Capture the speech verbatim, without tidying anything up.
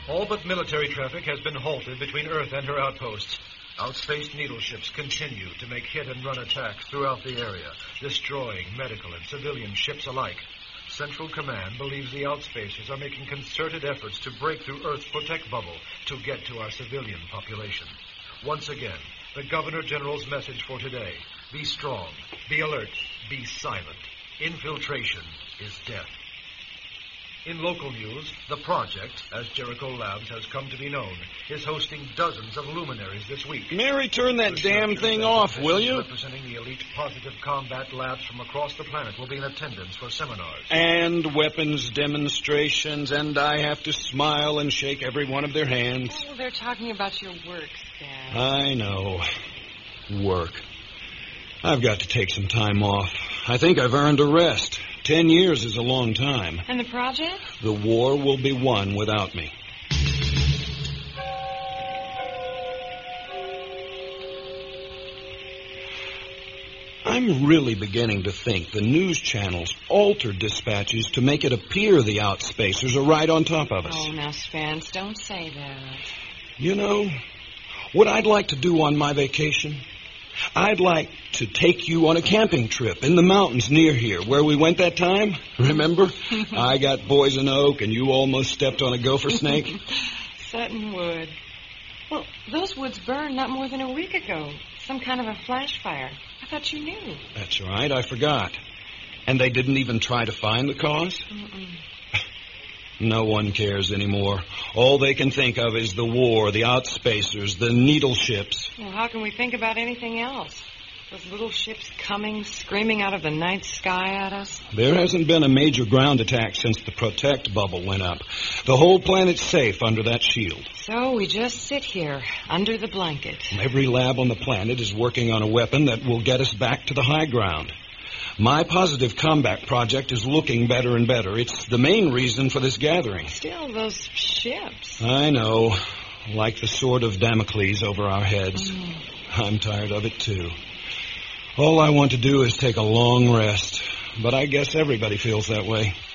All but military traffic has been halted between Earth and her outposts. Outspace needle ships continue to make hit-and-run attacks throughout the area, destroying medical and civilian ships alike. Central Command believes the outspacers are making concerted efforts to break through Earth's protect bubble to get to our civilian population. Once again, the Governor General's message for today: be strong, be alert, be silent. Infiltration is death. In local news, The Project, as Jericho Labs has come to be known, is hosting dozens of luminaries this week. Mary, turn that damn thing off, will you? Representing the elite positive combat labs from across the planet will be in attendance for seminars. And weapons demonstrations, and I have to smile and shake every one of their hands. Oh, they're talking about your work, Stan. I know. Work. I've got to take some time off. I think I've earned a rest. Ten years is a long time. And the project? The war will be won without me. I'm really beginning to think the news channels altered dispatches to make it appear the outspacers are right on top of us. Oh, now, Spence, don't say that. You know, what I'd like to do on my vacation? I'd like to take you on a camping trip in the mountains near here, where we went that time. Remember? I got poison oak, and you almost stepped on a gopher snake. Sutton Wood. Well, those woods burned not more than a week ago. Some kind of a flash fire. I thought you knew. That's right, I forgot. And they didn't even try to find the cause? Mm-mm. No one cares anymore. All they can think of is the war, the outspacers, the needle ships. Well, how can we think about anything else? Those little ships coming, screaming out of the night sky at us? There hasn't been a major ground attack since the protect bubble went up. The whole planet's safe under that shield. So we just sit here, under the blanket. Every lab on the planet is working on a weapon that will get us back to the high ground. My positive combat project is looking better and better. It's the main reason for this gathering. Still, those ships. I know. Like the sword of Damocles over our heads. Mm. I'm tired of it, too. All I want to do is take a long rest. But I guess everybody feels that way.